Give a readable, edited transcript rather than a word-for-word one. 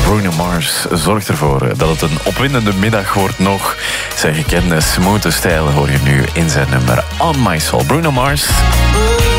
Bruno Mars zorgt ervoor dat het een opwindende middag wordt nog. Zijn gekende smooth stijl hoor je nu in zijn nummer On My Soul. Bruno Mars.